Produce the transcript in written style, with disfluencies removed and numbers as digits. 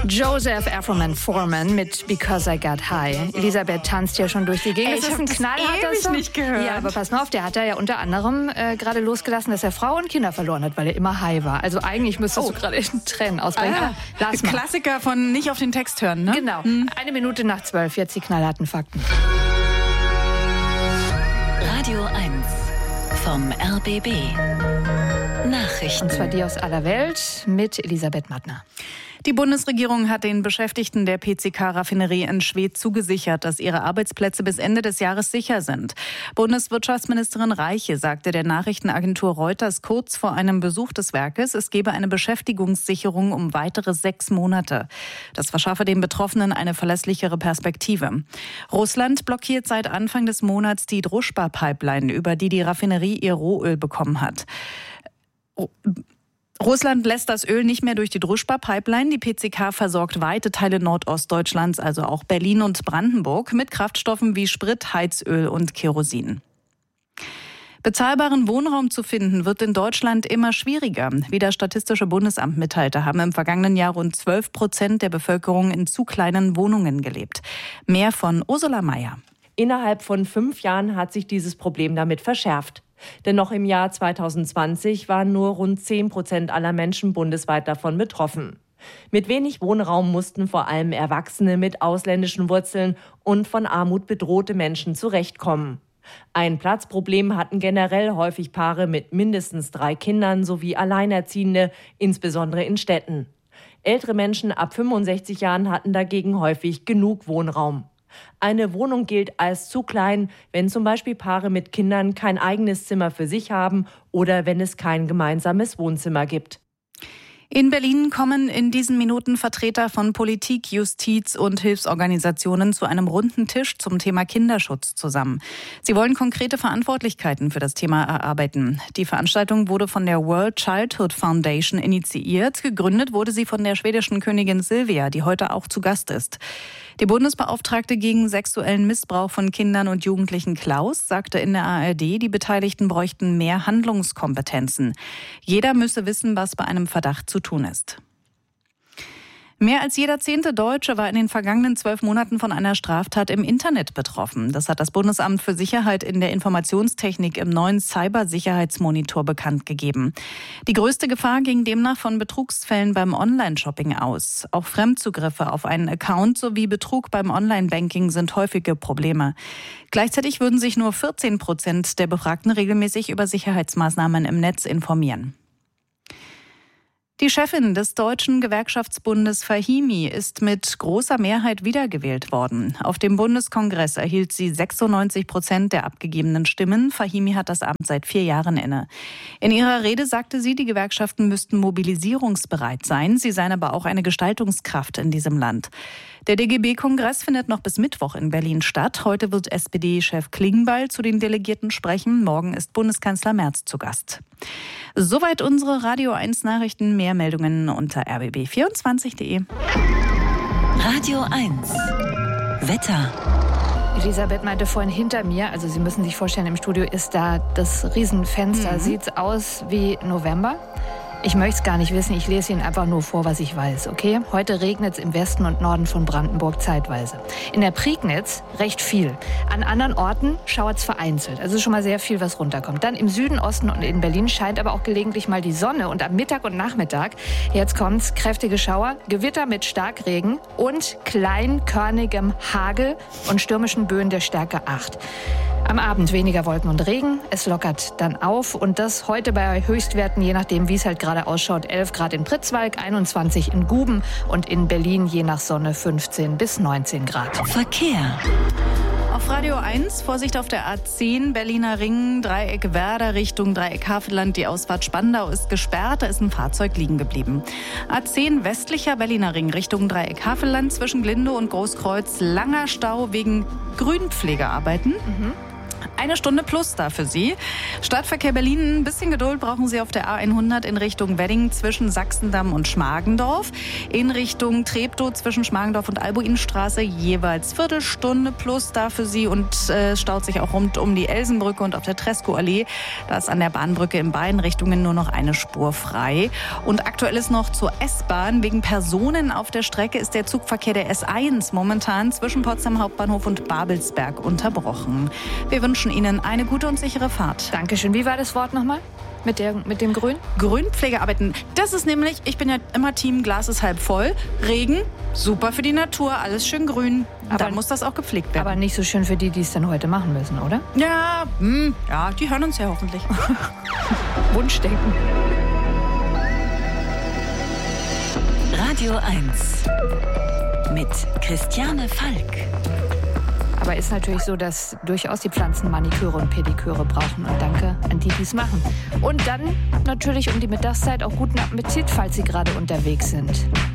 Joseph Afroman Foreman mit Because I Got High. Elisabeth tanzt ja schon durch die Gegend. Das ist ein knallharter Song. Nicht gehört. Ja, aber pass mal auf, der hat ja unter anderem gerade losgelassen, dass er Frau und Kinder verloren hat, weil er immer high war. Also eigentlich müsstest du gerade in Tränen ausbrechen. Lass mal. Klassiker von nicht auf den Text hören, ne? Genau. 1:12, jetzt die knallharten Fakten. Radio 1 vom RBB. Nachrichten. Und zwar die aus aller Welt mit Elisabeth Mattner. Die Bundesregierung hat den Beschäftigten der PCK-Raffinerie in Schwedt zugesichert, dass ihre Arbeitsplätze bis Ende des Jahres sicher sind. Bundeswirtschaftsministerin Reiche sagte der Nachrichtenagentur Reuters kurz vor einem Besuch des Werkes, es gebe eine Beschäftigungssicherung um weitere 6 Monate. Das verschaffe den Betroffenen eine verlässlichere Perspektive. Russland blockiert seit Anfang des Monats die Druschba-Pipeline, über die die Raffinerie ihr Rohöl bekommen hat. Russland lässt das Öl nicht mehr durch die Druschba-Pipeline. Die PCK versorgt weite Teile Nordostdeutschlands, also auch Berlin und Brandenburg, mit Kraftstoffen wie Sprit, Heizöl und Kerosin. Bezahlbaren Wohnraum zu finden, wird in Deutschland immer schwieriger. Wie das Statistische Bundesamt mitteilte, haben im vergangenen Jahr rund 12% der Bevölkerung in zu kleinen Wohnungen gelebt. Mehr von Ursula Mayer. Innerhalb von 5 Jahren hat sich dieses Problem damit verschärft. Denn noch im Jahr 2020 waren nur rund 10% aller Menschen bundesweit davon betroffen. Mit wenig Wohnraum mussten vor allem Erwachsene mit ausländischen Wurzeln und von Armut bedrohte Menschen zurechtkommen. Ein Platzproblem hatten generell häufig Paare mit mindestens 3 Kindern sowie Alleinerziehende, insbesondere in Städten. Ältere Menschen ab 65 Jahren hatten dagegen häufig genug Wohnraum. Eine Wohnung gilt als zu klein, wenn zum Beispiel Paare mit Kindern kein eigenes Zimmer für sich haben oder wenn es kein gemeinsames Wohnzimmer gibt. In Berlin kommen in diesen Minuten Vertreter von Politik, Justiz und Hilfsorganisationen zu einem runden Tisch zum Thema Kinderschutz zusammen. Sie wollen konkrete Verantwortlichkeiten für das Thema erarbeiten. Die Veranstaltung wurde von der World Childhood Foundation initiiert. Gegründet wurde sie von der schwedischen Königin Silvia, die heute auch zu Gast ist. Die Bundesbeauftragte gegen sexuellen Missbrauch von Kindern und Jugendlichen Klaus sagte in der ARD, die Beteiligten bräuchten mehr Handlungskompetenzen. Jeder müsse wissen, was bei einem Verdacht zu tun ist. Mehr als jeder 10. Deutsche war in den vergangenen 12 Monaten von einer Straftat im Internet betroffen. Das hat das Bundesamt für Sicherheit in der Informationstechnik im neuen Cybersicherheitsmonitor bekannt gegeben. Die größte Gefahr ging demnach von Betrugsfällen beim Online-Shopping aus. Auch Fremdzugriffe auf einen Account sowie Betrug beim Online-Banking sind häufige Probleme. Gleichzeitig würden sich nur 14% der Befragten regelmäßig über Sicherheitsmaßnahmen im Netz informieren. Die Chefin des Deutschen Gewerkschaftsbundes Fahimi ist mit großer Mehrheit wiedergewählt worden. Auf dem Bundeskongress erhielt sie 96% der abgegebenen Stimmen. Fahimi hat das Amt seit 4 Jahren inne. In ihrer Rede sagte sie, die Gewerkschaften müssten mobilisierungsbereit sein. Sie seien aber auch eine Gestaltungskraft in diesem Land. Der DGB-Kongress findet noch bis Mittwoch in Berlin statt. Heute wird SPD-Chef Klingbeil zu den Delegierten sprechen. Morgen ist Bundeskanzler Merz zu Gast. Soweit unsere Radio 1 Nachrichten. Mehr Meldungen unter rbb24.de. Radio 1 Wetter. Elisabeth meinte vorhin hinter mir, also Sie müssen sich vorstellen, im Studio ist da das Riesenfenster. Sieht aus wie November. Ich möchte es gar nicht wissen, ich lese Ihnen einfach nur vor, was ich weiß, okay? Heute regnet es im Westen und Norden von Brandenburg zeitweise. In der Prignitz recht viel. An anderen Orten schauert es vereinzelt. Also schon mal sehr viel, was runterkommt. Dann im Süden, Osten und in Berlin scheint aber auch gelegentlich mal die Sonne. Und am Mittag und Nachmittag, jetzt kommt's, kräftige Schauer, Gewitter mit Starkregen und kleinkörnigem Hagel und stürmischen Böen der Stärke 8. Am Abend weniger Wolken und Regen. Es lockert dann auf. Und das heute bei Höchstwerten, je nachdem, wie es halt gerade ausschaut, 11 Grad in Pritzwalk, 21 in Guben und in Berlin je nach Sonne 15 bis 19 Grad. Verkehr. Auf Radio 1, Vorsicht auf der A10, Berliner Ring, Dreieck Werder Richtung Dreieck Havelland. Die Ausfahrt Spandau ist gesperrt, da ist ein Fahrzeug liegen geblieben. A10 westlicher Berliner Ring Richtung Dreieck Havelland zwischen Glinde und Großkreuz. Langer Stau wegen Grünpflegearbeiten. 1 Stunde plus da für Sie. Stadtverkehr Berlin, ein bisschen Geduld brauchen Sie auf der A100 in Richtung Wedding zwischen Sachsendamm und Schmargendorf. In Richtung Treptow zwischen Schmargendorf und Albuinstraße jeweils Viertelstunde plus da für Sie. Und staut sich auch rund um die Elsenbrücke und auf der Tresco-Allee. Da ist an der Bahnbrücke in beiden Richtungen nur noch eine Spur frei. Und aktuell ist noch zur S-Bahn. Wegen Personen auf der Strecke ist der Zugverkehr der S1 momentan zwischen Potsdam Hauptbahnhof und Babelsberg unterbrochen. Wir wünschen Ihnen eine gute und sichere Fahrt. Dankeschön. Wie war das Wort nochmal? Mit dem Grün? Grünpflegearbeiten. Das ist nämlich, ich bin ja immer Team Glas ist halb voll. Regen, super für die Natur, alles schön grün. Dann muss das auch gepflegt werden. Aber nicht so schön für die, die es dann heute machen müssen, oder? Ja, die hören uns ja hoffentlich. Wunschdenken. Radio 1 mit Christiane Falk. Aber ist natürlich so, dass durchaus die Pflanzen Maniküre und Pediküre brauchen. Und danke an die, die es machen. Und dann natürlich um die Mittagszeit auch guten Appetit, falls Sie gerade unterwegs sind.